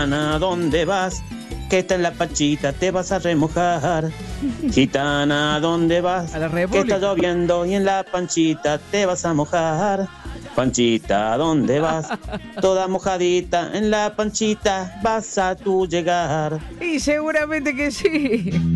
Gitana, ¿dónde vas? Que está en la Panchita, te vas a remojar. Gitana, ¿dónde vas? A la Que República. está lloviendo y en la Panchita te vas a mojar. Panchita, ¿dónde vas? Toda mojadita en la Panchita vas a tú llegar. Y seguramente que sí.